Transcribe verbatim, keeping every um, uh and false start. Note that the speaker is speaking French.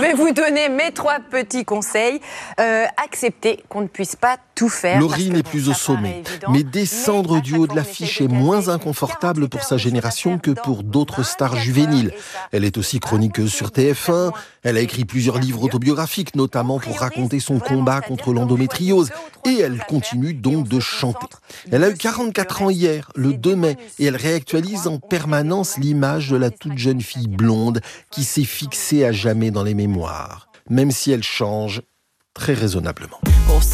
Je vais vous donner mes trois petits conseils. Euh, accepter qu'on ne puisse pas tout faire. Laurie n'est plus au sommet, mais descendre du haut de l'affiche est moins inconfortable pour sa génération que pour d'autres stars juvéniles. Elle est aussi chroniqueuse sur T F un. Elle a écrit plusieurs livres autobiographiques, notamment pour raconter son combat contre l'endométriose. Et elle continue donc de chanter. Elle a eu quarante-quatre ans hier, le deux mai, et elle réactualise en permanence l'image de la toute jeune fille blonde qui s'est fixée à jamais dans les mémoires, même si elle change très raisonnablement.